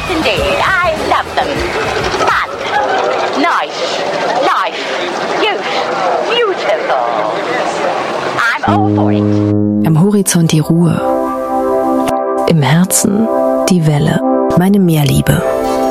indeed. I love them. Fun, nice, life, youth, beautiful. I'm all for it. Am Horizont die Ruhe. Im Herzen die Welle. Meine Meerliebe.